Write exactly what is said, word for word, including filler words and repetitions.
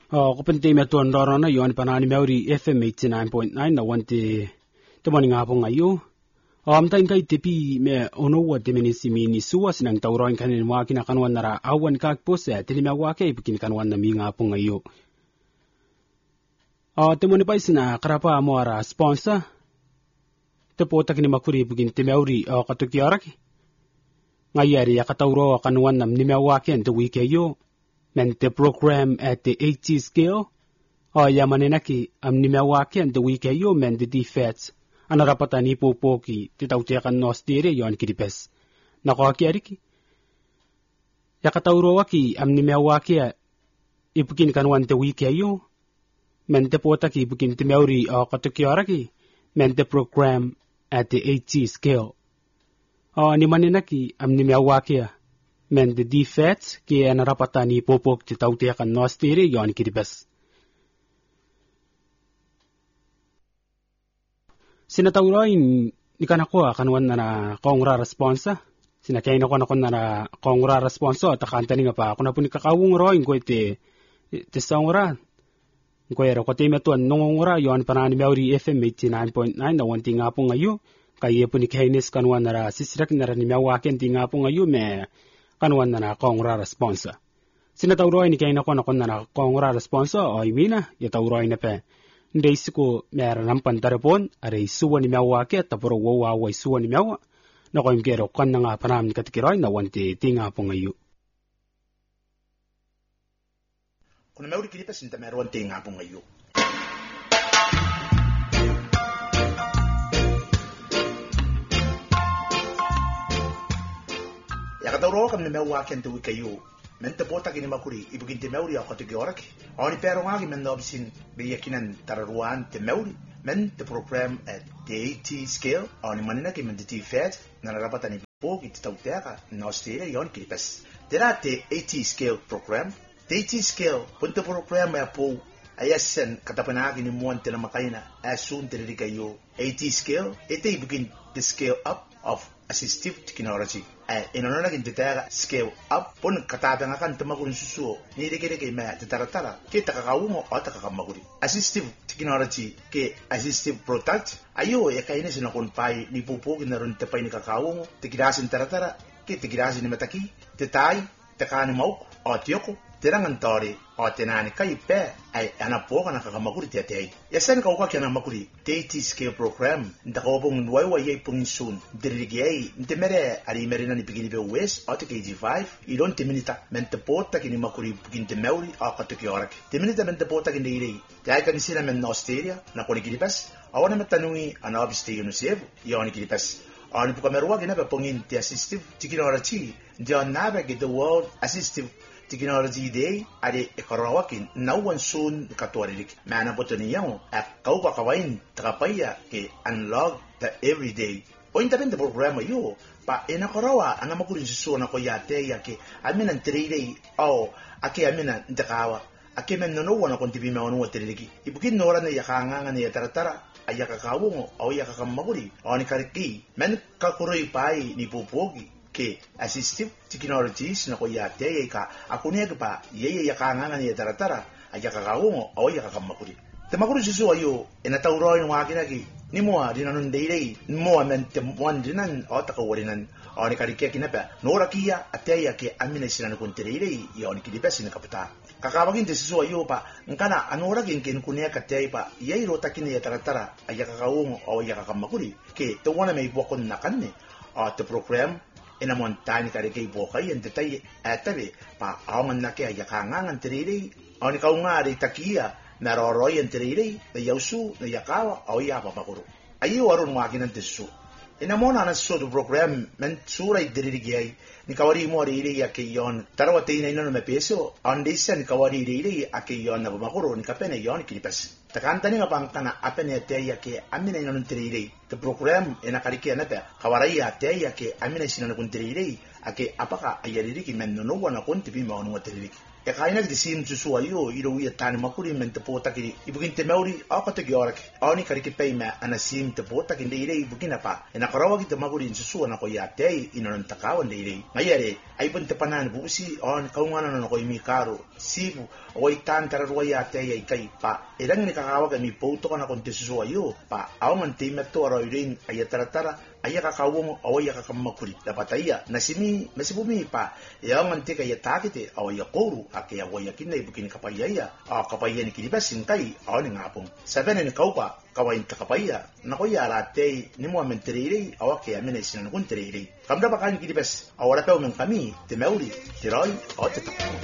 Oh, ko pente me tuan dorona yon panani meuri F M eighty-nine point nine na wante te moni ngapo ngayo. Oh, am tain kai tepi me ono wa te menisi mini suwa sinang tauroin kanin wa kina kanwan nara awan kak pose tini me wa ke bikin kanwan na mi ngapo ngayo. Oh, te moni pai sina karapa mo ara sponsor. Te pota kini makuri bikin te meuri oh katuki araki. Ngayari ya katauro kanwan nam ni me wa ke ente wike yo. Men the program at the eighty scale o yamanenaki am ni mewaken the week yo men the defects anarapata ni popoki titautekan no stire yon kidipes nako akiariki yakatauroaki am ni mewaki ipukin kanwan the week yo men the potaki ipukin the meuri o katukiaraki men the program at the eighty scale o ni manenaki am ni mewaki men the defects ki anarapata ni popok ti tautiakan no stire yon kidibes. Sinatauroin ni kanako kanwan na kongra responsa sinakay na ko na na kongra responsa ta kantani nga pa kuna puni kakawung roin ko ite te songra ko era ko te metuan nongongra yon panani meuri F M eighty-nine point nine na wanti nga po ngayo kay puni kainis kanwan na sisrak na ni mewaken ti nga po ngayo me kanwan na kongra responsa. Sinatauroy ni kay nako nako na kongra responsa o imina yatauroy na pe. Ndey siko meron ng pantarapon aray suwa ni mewa ke tapuro wawaway suwa ni mewa nako imkero kan na nga panam ni katikiroy na wanti tinga po ngayo. Kung meuri kinipa sinta meron tinga po ngayo. Yakatauro kam na mewa ke ntuwi kayo. Mente pota kini makuri ibugin te meuri ako te georaki. Oni pero ngagi men nobisin beyakinan tararuan te meuri. Men te program at the eighty scale oni manina ki men te tifet na narapata ni pogi te tauteka na Australia yon kipes. Tera te eighty scale program. The eighty scale punta program ya po ayasen katapanagi ni muan te na makaina asun te rikayo. eighty scale ite ibugin the scale up of assistive technology. Eh, inono na kinti taga scale up pun katabe nga kan tamagurin susuo ni deke deke ma tataratara ke takakawungo o takakamaguri assistive technology ke assistive product ayo ya kaine sina kon pai ni pupo ginaron te pai ni kakawungo te girasin taratara ke te girasin ni mataki te tai te kani mau o tioko terangan tori o tenani kai pe ai ana poka na kakamaguri te te ya sen ka kwa kana maguri eighty scale program ndakobong wai wai ye pungsun dirigei ntemere ari merina ni pigini be west o te K G five i don't te minita mente porta kini makuri puginte meuri o ka te kiorak te minita mente porta kini irei te ai kanisina men Australia na koni kiribas awana metanui ana obiste yunusevu yoni kiribas ani puka merwa gina be pungin te assistive technology dia nabe get the world assistive technology day ade ekorowakin nauwan soon katwarilik mana botoni yang at kauka kawain takapaya ke unlock the everyday o internet program yo pa enakorowa ana makurin suso na ko yate yake amina trade o ake amina ndakawa ake men no wana kontibi me wonu trade ibukin nora ne yakanga ne taratara ayaka kawungo o yaka kamakuri oni kariki men kakuroi pai ni popogi ke assistive technologies na ko yate ka akune ka yeye yakanga ne taratara ayaka kawungo o yaka kamakuri te makuru susu ayo ena tauroi no akina ki ni moa dinan deirei moa men te mon dinan o ta ko warinan oni karike kinapa nora kia ateya ke amina sinan kun terei yoni ki dipesi na kapita kakawagin te susu ayo pa ngana anora kin kin kunia ka tei pa yei rota kini ya taratara ayaka kawungo o yaka kamakuri ke to wana me bokon nakanne o te program ina montani karike bokai ente tai atabe pa awan nake ayaka ngangan terei oni kaunga ri takia na roroi enterei na yausu na yakawa au ya papakuru ayi warun wakinan tesu ina mona na so do program men sura idirigi ni kawari mo ri ya ke yon tarawate ina ino me peso andisa ni kawari ri ya ke yon na papakuru ni kapene yon kilipas takanta ni ngapangkana apene te ya ke amina ino nterei the program ina karike na ta kawari ya te ya ke amina sina na kunterei ake apaka ayariri ki men no wana konti bi ma onu wateriki e kaina ki sim susu ayo iro ia tani makuri men te pota ki ibugin te meuri a ko te giora ki oni kari ki pei me ana sim te pota ki ndeire ibugina pa e na karawa ki te makuri susu na ko ia tei ina nan takawa ndeire mai are ai pun te panan busi on kaungana na ko imi karo sibu o i tan tara rua ia tei ai kai pa e rangi ka kawa ka mi poto na kon te susu ayo pa au man te me to ro irin ai tara tara ai ka kawo o ia ka makuri da pataia na simi mesibumi pa e au man te ka ia takite o ia koru a ke awa ia kina ibukini kapaia ia a kapaia ni kiribasin kai a ni ngapong sabene ni kaupa kawain takapaia na ko ia ra tei ni mo menterei awa ke amene sinan kun terei kamda bakani kiribas awara pe men kami te meuri te roi o te